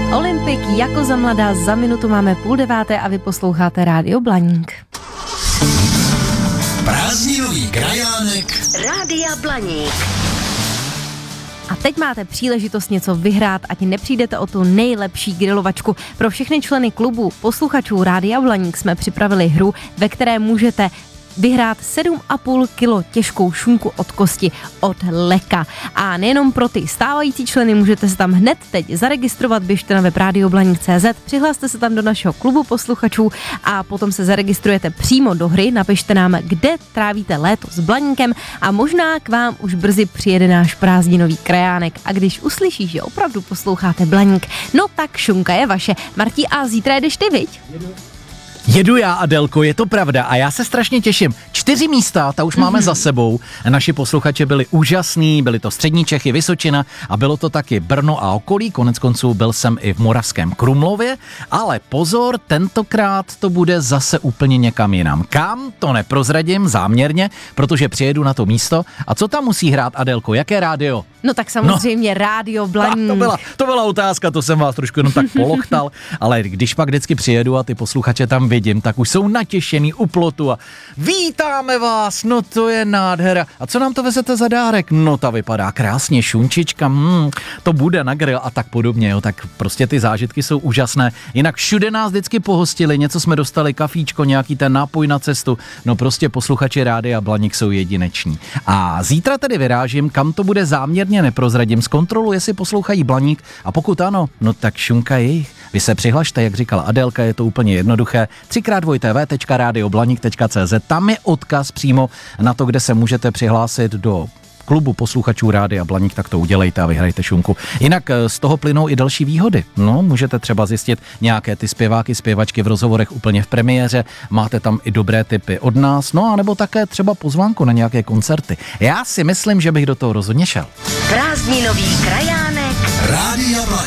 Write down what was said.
Olympik jako za mladá, za minutu máme 8:30 a vy posloucháte Rádio Blaník. Prázdninový krajánek Rádia Blaník. A teď máte příležitost něco vyhrát, ať nepřijdete o tu nejlepší grilovačku. Pro všechny členy klubu posluchačů Rádia Blaník jsme připravili hru, ve které můžete vyhrát 7,5 kilo těžkou šunku od kosti od Leka. A nejenom pro ty stávající členy, můžete se tam hned teď zaregistrovat, běžte na web radioblaník.cz, přihlaste se tam do našeho klubu posluchačů a potom se zaregistrujete přímo do hry, napište nám, kde trávíte léto s Blaníkem a možná k vám už brzy přijede náš prázdninový krajánek. A když uslyšíš, že opravdu posloucháte Blaník, no tak šunka je vaše. Martí, a zítra jedeš ty, viď? Jedu já, Adelko, je to pravda a já se strašně těším. 4 místa, ta už máme za sebou. Naši posluchači byli úžasní, byly to střední Čechy, Vysočina a bylo to taky Brno a okolí. Konec konců byl jsem i v Moravském Krumlově, ale pozor, tentokrát to bude zase úplně někam jinam. Kam? To neprozradím záměrně, protože přijedu na to místo. A co tam musí hrát, Adelko? Jaké rádio? No tak samozřejmě Rádio Blaník. To byla otázka, to jsem vás trošku jenom tak polochtal, ale když pak vždycky přijedu a ty posluchače tam vidím, tak už jsou natěšený u plotu a vítáme vás, no to je nádhera. A co nám to vezete za dárek? No ta vypadá krásně, šunčička, to bude na grill a tak podobně, jo, tak prostě ty zážitky jsou úžasné. Jinak všude nás vždycky pohostili, něco jsme dostali, kafíčko, nějaký ten nápoj na cestu, no prostě posluchači Rádia Blaník jsou jedineční. A zítra tedy vyrážím, kam to bude záměrně neprozradím, zkontroluji, jestli poslouchají Blaník a pokud ano, no tak šunka jejich. Vy se přihlašte, jak říkala Adelka, je to úplně jednoduché. 3x2tv.radioblanik.cz, tam je odkaz přímo na to, kde se můžete přihlásit do klubu posluchačů Rádia Blaník, tak to udělejte a vyhrajte šunku. Jinak z toho plynou i další výhody. No, můžete třeba zjistit nějaké ty zpěváky, zpěvačky v rozhovorech úplně v premiéře, máte tam i dobré tipy od nás, no a nebo také třeba pozvánku na nějaké koncerty. Já si myslím, že bych do toho rozhodně šel. Prázdninový krajánek Rádia Blaník.